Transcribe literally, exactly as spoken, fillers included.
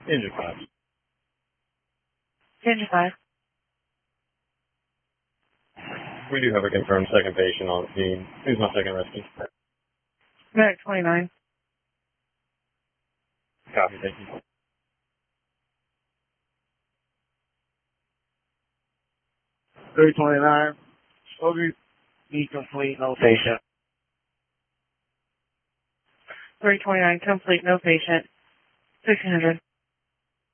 Engine five. Engine five. We do have a confirmed second patient on the scene. Who's my second rescue? Medic twenty-nine. Copy, thank you. three twenty-nine. Over. Be complete, no patient. three twenty-nine, complete, no patient. six hundred.